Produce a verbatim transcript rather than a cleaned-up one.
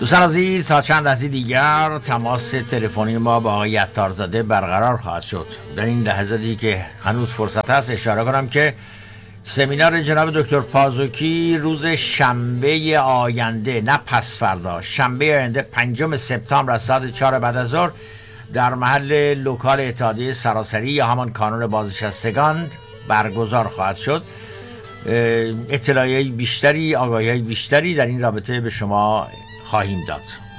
دوستان عزیز، تا چند لحظه دیگر تماس تلفنی ما با آقای عطارزاده برقرار خواهد شد. در این لحظاتی که هنوز فرصت هست اشاره کنم که سمینار جناب دکتر پازوکی روز شنبه آینده، نه پس فردا، شنبه آینده پنجم سپتامبر از ساعت چهار بعد از ظهر در محل لوکال اتحادیه سراسری یا همان کانون بازنشستگان برگزار خواهد شد. اطلاعیه بیشتری، آگاهی بیشتری در این رابطه به شما خواهیم داد.